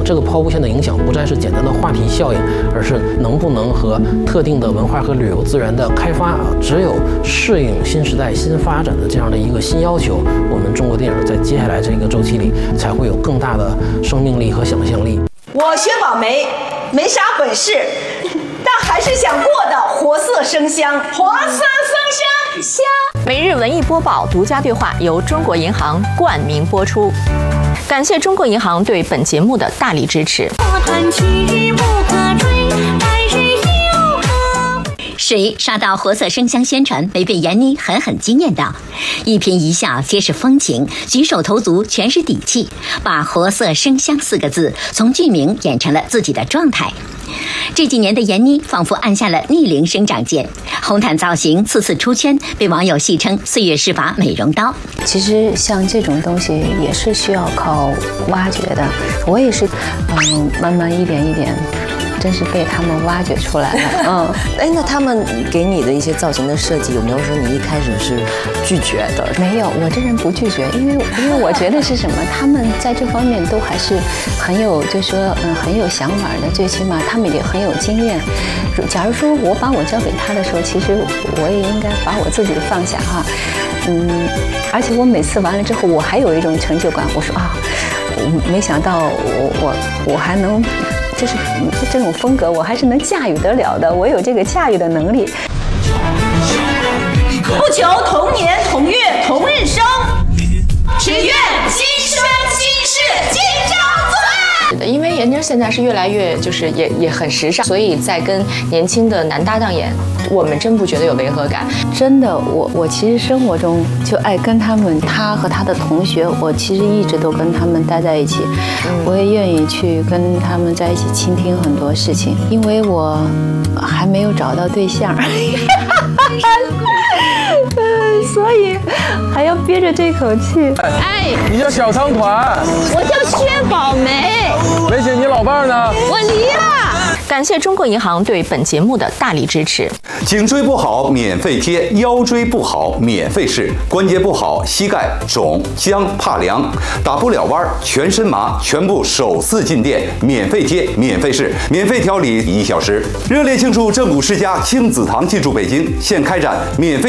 这个抛物线的影响不再是简单的话题效应，而是能不能和特定的文化和旅游资源的开发，只有适应新时代新发展的这样的一个新要求，我们中国电影在接下来这个周期里才会有更大的生命力和想象力。 我薛宝梅没啥本事，但还是想过得活色生香，活色生香。 每日文艺播报独家对话由中国银行冠名播出，感谢中国银行对本节目的大力支持。 谁刷到活色生香宣传，没被闫妮狠狠惊艳到？一颦一笑皆是风情，举手投足全是底气，把活色生香四个字从剧名演成了自己的状态。这几年的闫妮仿佛按下了逆龄生长键，红毯造型次次出圈，被网友戏称岁月是把美容刀。 其实像这种东西也是需要靠挖掘的，我也是慢慢一点一点真是被他们挖掘出来了。 那他们给你的一些造型的设计，有没有说你一开始是拒绝的？ 没有，我这人不拒绝，因为我觉得是什么，他们在这方面都还是很有，就说很有想法的，最起码他们也很有经验。假如说我把我交给他的时候，其实我也应该把我自己放下哈。而且我每次完了之后，我还有一种成就感，我说我没想到我还能。就是这种风格，我还是能驾驭得了的，我有这个驾驭的能力。 不求同年同月同日生，只愿今生今世今朝醉。 因为闫妮现在是越来越就是也很时尚，所以在跟年轻的男搭档演，我们真不觉得有违和感。 真的，我其实生活中就爱跟他们，他和他的同学，我其实一直都跟他们待在一起，我也愿意去跟他们在一起倾听很多事情，因为我还没有找到对象。所以还要憋着这口气。 你叫小仓团， 我叫薛宝梅。 梅姐，你老伴呢？ 我离了。感谢中国银行对本节目的大力支持。 颈椎不好免费贴，腰椎不好免费试，关节不好膝盖肿僵怕凉打不了弯全身麻，全部首次进店免费贴免费试免费调理1小时，热烈庆祝正骨世家亲子堂进驻北京，现开展免费